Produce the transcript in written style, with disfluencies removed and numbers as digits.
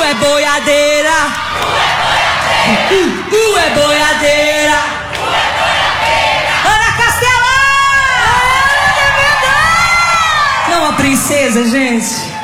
é boiadeira. É boiadeira. Ana Castela! Não, a princesa, gente.